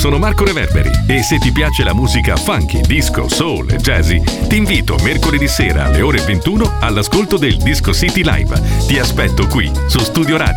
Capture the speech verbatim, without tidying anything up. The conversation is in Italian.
sono Marco Reverberi e se ti piace la musica funky, disco, soul e jazzy, ti invito mercoledì sera alle ore ventuno all'ascolto del Disco City Live. Ti aspetto qui su Studio Radio.